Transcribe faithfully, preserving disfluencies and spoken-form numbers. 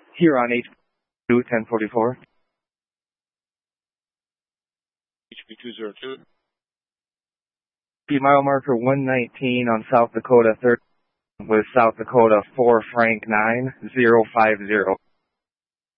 Here on H P ten forty-four. H P two zero two. Be mile marker one nineteen on South Dakota third with South Dakota four Frank nine zero five zero.